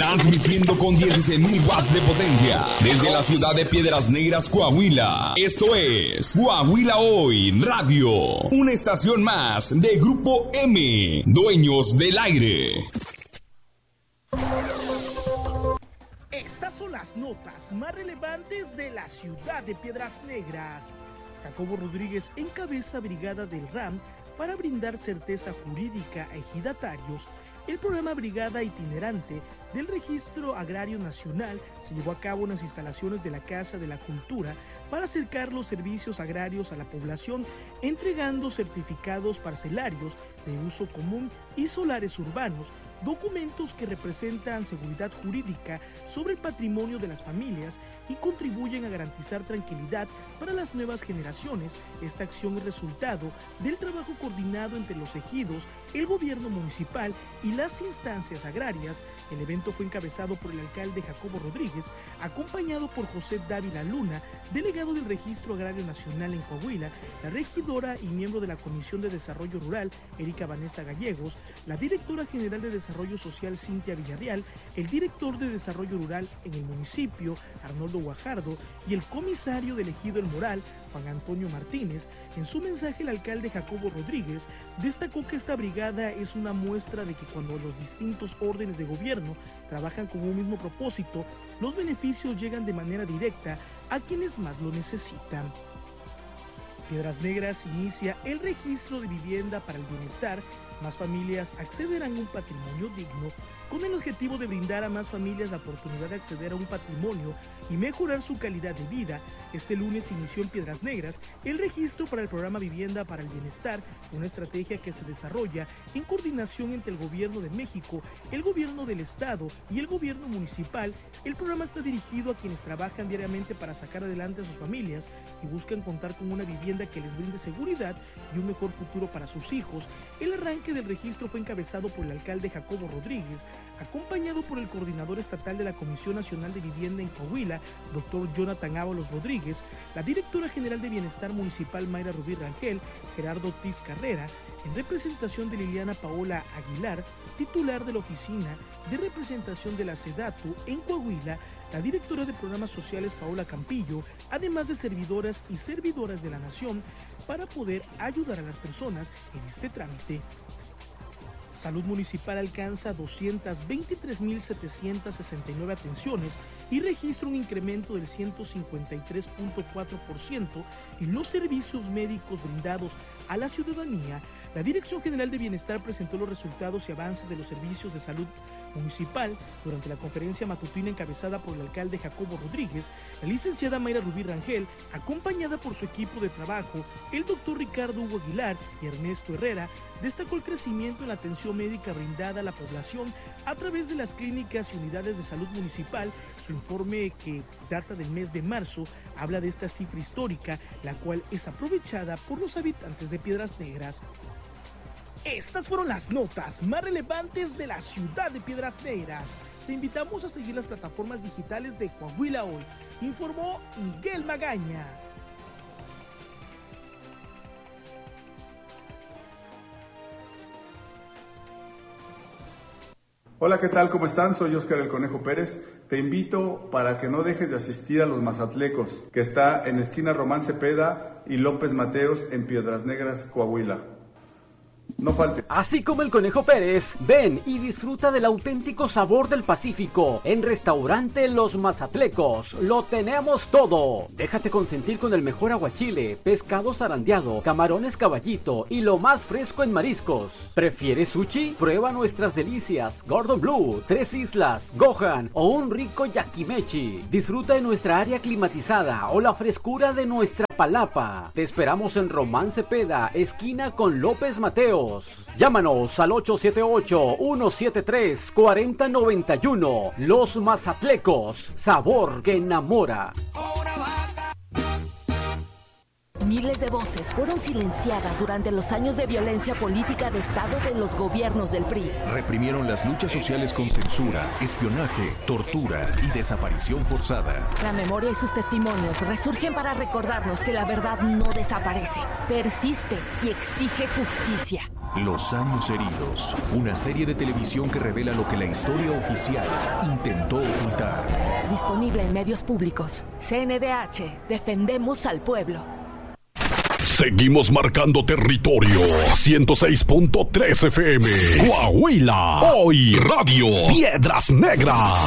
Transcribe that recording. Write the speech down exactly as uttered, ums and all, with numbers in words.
transmitiendo con dieciséis mil watts de potencia desde la ciudad de Piedras Negras, Coahuila. Esto es Coahuila Hoy Radio, una estación más de Grupo M, dueños del aire. Estas son las notas más relevantes de la ciudad de Piedras Negras. Jacobo Rodríguez encabeza brigada del R A M para brindar certeza jurídica a ejidatarios. El programa Brigada Itinerante del Registro Agrario Nacional se llevó a cabo en las instalaciones de la Casa de la Cultura para acercar los servicios agrarios a la población, entregando certificados parcelarios de uso común y solares urbanos, documentos que representan seguridad jurídica sobre el patrimonio de las familias y contribuyen a garantizar tranquilidad para las nuevas generaciones. Esta acción es resultado del trabajo coordinado entre los ejidos, el gobierno municipal y las instancias agrarias. El evento fue encabezado por el alcalde Jacobo Rodríguez, acompañado por José Dávila Luna, delegado del Registro Agrario Nacional en Coahuila, la regidora y miembro de la Comisión de Desarrollo Rural, Erika Vanessa Gallegos, la directora general de Desarrollo Social, Cintia Villarreal, el director de Desarrollo Rural en el municipio, Arnoldo Guajardo, y el comisario del ejido El Moral, Juan Antonio Martínez. En su mensaje, el alcalde Jacobo Rodríguez destacó que esta brigada es una muestra de que cuando los distintos órdenes de gobierno trabajan con un mismo propósito, los beneficios llegan de manera directa a quienes más lo necesitan. Piedras Negras inicia el registro de vivienda para el bienestar. Más familias accederán a un patrimonio digno, con el objetivo de brindar a más familias la oportunidad de acceder a un patrimonio y mejorar su calidad de vida. Este lunes inició en Piedras Negras el registro para el programa Vivienda para el Bienestar, una estrategia que se desarrolla en coordinación entre el Gobierno de México, el Gobierno del Estado y el Gobierno Municipal. El programa está dirigido a quienes trabajan diariamente para sacar adelante a sus familias y buscan contar con una vivienda que les brinde seguridad y un mejor futuro para sus hijos. El arranque del registro fue encabezado por el alcalde Jacobo Rodríguez, acompañado por el coordinador estatal de la Comisión Nacional de Vivienda en Coahuila, doctor Jonathan Ábalos Rodríguez, la directora general de Bienestar Municipal Mayra Rubí Rangel, Gerardo Ortiz Carrera, en representación de Liliana Paola Aguilar, titular de la Oficina de Representación de la SEDATU en Coahuila, la directora de Programas Sociales Paola Campillo, además de servidoras y servidoras de la Nación, para poder ayudar a las personas en este trámite. Salud Municipal alcanza doscientas veintitrés mil setecientas sesenta y nueve atenciones y registra un incremento del ciento cincuenta y tres punto cuatro por ciento en los servicios médicos brindados a la ciudadanía. La Dirección General de Bienestar presentó los resultados y avances de los servicios de salud municipal durante la conferencia matutina encabezada por el alcalde Jacobo Rodríguez. La licenciada Mayra Rubí Rangel, acompañada por su equipo de trabajo, el doctor Ricardo Hugo Aguilar y Ernesto Herrera, destacó el crecimiento en la atención médica brindada a la población a través de las clínicas y unidades de salud municipal. Su informe, que data del mes de marzo, habla de esta cifra histórica, la cual es aprovechada por los habitantes de Piedras Negras. Estas fueron las notas más relevantes de la ciudad de Piedras Negras. Te invitamos a seguir las plataformas digitales de Coahuila Hoy. Informó Miguel Magaña. Hola, ¿qué tal? ¿Cómo están? Soy Óscar el Conejo Pérez. Te invito para que no dejes de asistir a los Mazatlecos, que está en esquina Román Cepeda y López Mateos en Piedras Negras, Coahuila. No falte. Así como el Conejo Pérez, ven y disfruta del auténtico sabor del Pacífico en Restaurante Los Mazatlecos. Lo tenemos todo. Déjate consentir con el mejor aguachile, pescado zarandeado, camarones caballito y lo más fresco en mariscos. ¿Prefieres sushi? Prueba nuestras delicias Gordon Blue, Tres Islas, Gohan o un rico yakimechi. Disfruta de nuestra área climatizada o la frescura de nuestra palapa. Te esperamos en Román Cepeda, esquina con López Mateos. Llámanos al ocho siete ocho, uno siete tres, cuatro cero nueve uno. Los Mazatlecos, sabor que enamora. Miles de voces fueron silenciadas durante los años de violencia política de Estado de los gobiernos del P R I. Reprimieron las luchas sociales con censura, espionaje, tortura y desaparición forzada. La memoria y sus testimonios resurgen para recordarnos que la verdad no desaparece, persiste y exige justicia. Los años heridos, una serie de televisión que revela lo que la historia oficial intentó ocultar. Disponible en medios públicos. C N D H, defendemos al pueblo. Seguimos marcando territorio. ciento seis punto tres F M. Coahuila. Hoy Radio Piedras Negras.